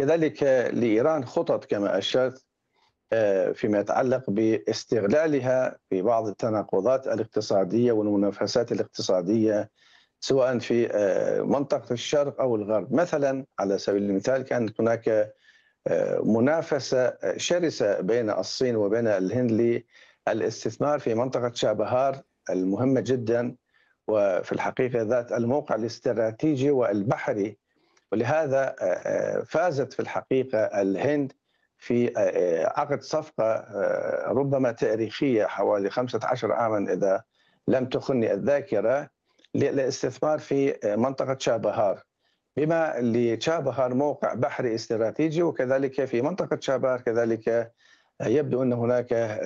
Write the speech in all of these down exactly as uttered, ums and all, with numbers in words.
كذلك لإيران خطط كما أشرت آه، فيما يتعلق باستغلالها في بعض التناقضات الاقتصادية والمنافسات الاقتصادية، سواء في آه، منطقة الشرق أو الغرب. مثلا على سبيل المثال كانت هناك آه، منافسة شرسة بين الصين وبين الهند للاستثمار في منطقة شابهار المهمة جدا، وفي الحقيقة ذات الموقع الاستراتيجي والبحري. ولهذا آه، آه، فازت في الحقيقة الهند في آه، عقد صفقة آه، ربما تاريخية حوالي خمسة عشر عاما إذا لم تخني الذاكرة، للاستثمار في آه، منطقة شابهار، بما لشابهار موقع بحري استراتيجي، وكذلك في منطقة شابهار كذلك آه، يبدو أن هناك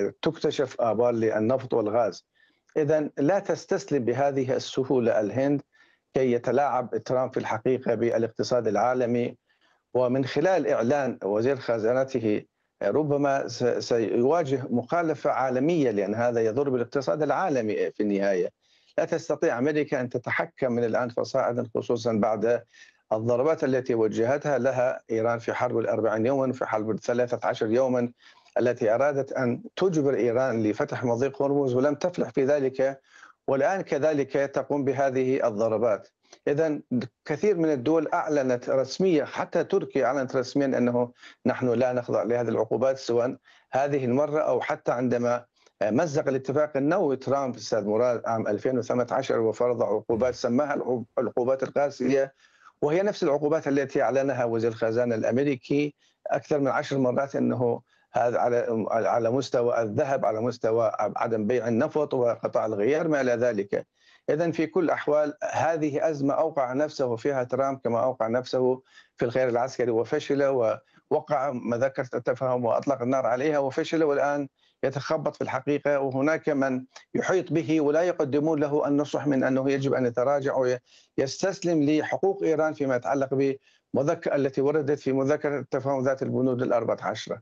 تكتشف آبار للنفط والغاز. إذا لا تستسلم بهذه السهولة الهند كي يتلاعب ترامب في الحقيقة بالاقتصاد العالمي. ومن خلال إعلان وزير خزانته ربما سيواجه مخالفة عالمية، لأن هذا يضر بالاقتصاد العالمي في النهاية. لا تستطيع أمريكا أن تتحكم من الآن فصاعدا، خصوصا بعد الضربات التي وجهتها لها إيران في حرب الأربعين يوما، في حرب الثلاثة عشر يوما التي أرادت أن تجبر إيران لفتح مضيق هرمز ولم تفلح في ذلك، والآن كذلك تقوم بهذه الضربات. إذا كثير من الدول أعلنت رسميا، حتى تركيا أعلنت رسميا أنه نحن لا نخضع لهذه العقوبات، سواء هذه المرة أو حتى عندما مزق الاتفاق النووي ترامب أستاذ مراد عام ألفين وثمانية عشر وفرض عقوبات سماها العقوبات القاسية، وهي نفس العقوبات التي أعلنها وزير الخزانة الأمريكي أكثر من عشر مرات، أنه هذا على على مستوى الذهب، على مستوى عدم بيع النفط وقطاع الغيار ما إلى ذلك. إذا في كل الأحوال هذه أزمة أوقع نفسه فيها ترامب كما أوقع نفسه في الخيار العسكري وفشل، ووقع مذكرة التفاهم وأطلق النار عليها وفشل، والآن يتخبط في الحقيقة، وهناك من يحيط به ولا يقدمون له النصح من أنه يجب أن يتراجع ويستسلم لحقوق إيران فيما يتعلق بمذكرة التي وردت في مذكرة التفاهم ذات البنود الأربعة عشرة.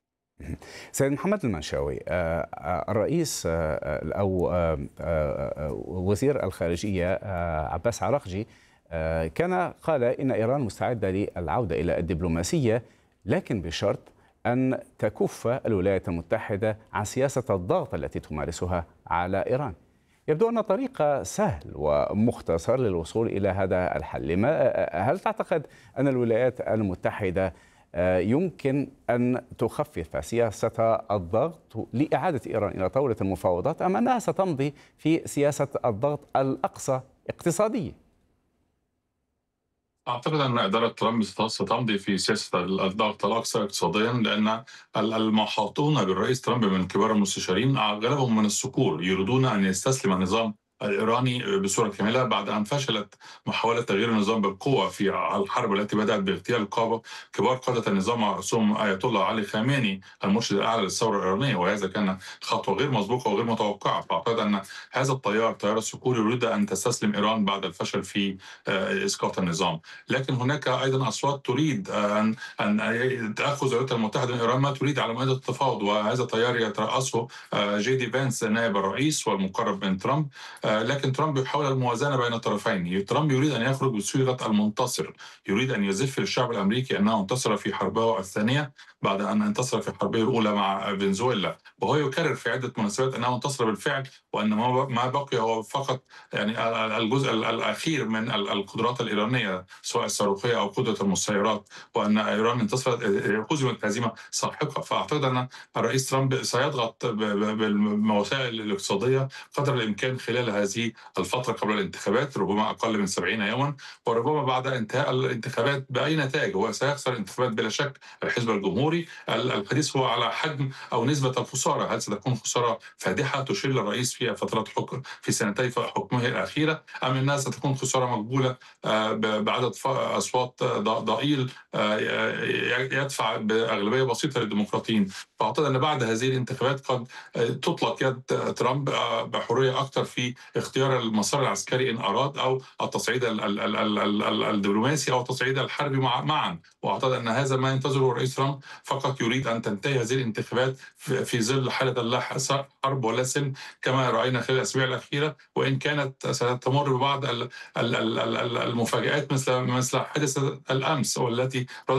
سيد محمد المنشاوي، آه، آه، الرئيس آه، أو وزير الخارجية عباس عراقجي كان قال إن إيران مستعدة للعودة إلى الدبلوماسية، لكن بشرط أن تكف الولايات المتحدة عن سياسة الضغط التي تمارسها على إيران. يبدو أن طريق سهل ومختصر للوصول إلى هذا الحل. هل تعتقد أن الولايات المتحدة يمكن أن تخفف سياسة الضغط لإعادة إيران إلى طاولة المفاوضات، أم أنها ستمضي في سياسة الضغط الأقصى اقتصادية؟ أعتقد أن إدارة ترامب ستمضي في سياسة الضغط الأكثر اقتصاديا، لأن المحاطون بالرئيس ترامب من كبار المستشارين أغلبهم من الصقور يريدون أن يستسلم النظام الإيراني بصورة كاملة بعد أن فشلت محاولة تغيير النظام بالقوة في الحرب التي بدأت باغتيال كبار قادة النظام رأسهم آية الله علي خامنئي المرشد الأعلى للثورة الإيرانية، وهذا كان خطوة غير مسبوقة وغير متوقعة. فأعتقد أن هذا التيار تيار الصقور يريد أن تستسلم إيران بعد الفشل في إسقاط النظام. لكن هناك أيضا أصوات تريد أن أن تأخذ الولايات المتحدة من إيران ما تريد على مائدة التفاوض، وهذا التيار يترأسه جي دي فانس نائب الرئيس والمقرب من ترامب. لكن ترامب يحاول الموازنة بين الطرفين. ترامب يريد أن يخرج بصيغة المنتصر، يريد أن يزف للشعب الأمريكي أنه انتصر في حربه الثانية بعد أن انتصر في حربه الأولى مع فنزويلا، وهو يكرر في عدة مناسبات أنه انتصر بالفعل، وأن ما بقي هو فقط يعني الجزء الأخير من القدرات الإيرانية سواء الصاروخية أو قدرة المسيرات، وأن إيران انتصرت هزمت هزيمة ساحقة. فأعتقد أن الرئيس ترامب سيضغط بالوسائل الاقتصادية قدر الإمكان خلال هذه الفترة قبل الانتخابات، ربما أقل من سبعين يوما، وربما بعد انتهاء الانتخابات بأي نتائج. هو سيخسر الانتخابات بلا شك، الحزب الجمهوري. الحديث هو على حجم أو نسبة الخسارة، هل ستكون خسارة فادحة تشل الرئيس في فترة حكم في سنتي حكمه الأخيرة، أم أنها ستكون خسارة مقبولة بعدد أصوات ضئيل يدفع بأغلبية بسيطة للديمقراطيين. فأعتقد أن بعد هذه الانتخابات قد تطلق يد ترامب بحرية أكثر في اختيار المسار العسكري إن أراد، أو التصعيد الدبلوماسي أو التصعيد الحربي معا. وأعتقد أن هذا ما ينتظره الرئيس ترامب، فقط يريد أن تنتهي هذه الانتخابات في ظل حالة لا حرب ولا سلم كما رأينا خلال الأسابيع الأخيرة، وإن كانت ستمر ببعض المفاجآت مثل مثل حادثة الأمس والتي